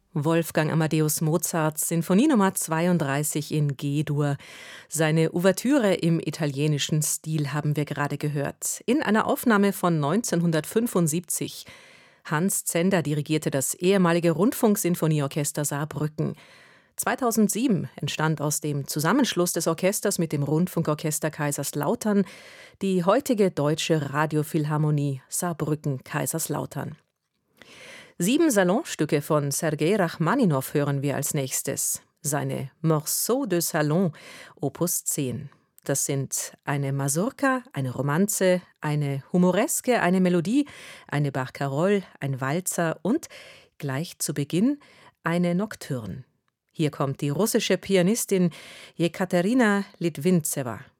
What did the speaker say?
Wolfgang Amadeus Mozarts Sinfonie Nummer 32 in G-Dur. Seine Ouvertüre im italienischen Stil haben wir gerade gehört. In einer Aufnahme von 1975. Hans Zender dirigierte das ehemalige Rundfunksinfonieorchester Saarbrücken. 2007 entstand aus dem Zusammenschluss des Orchesters mit dem Rundfunkorchester Kaiserslautern die heutige Deutsche Radiophilharmonie Saarbrücken-Kaiserslautern. 7 Salonstücke von Sergei Rachmaninow hören wir als nächstes. Seine Morceaux de Salon, Opus 10. Das sind eine Mazurka, eine Romanze, eine Humoreske, eine Melodie, eine Barcarolle, ein Walzer und gleich zu Beginn eine Nocturne. Hier kommt die russische Pianistin Jekaterina Litwintsewa.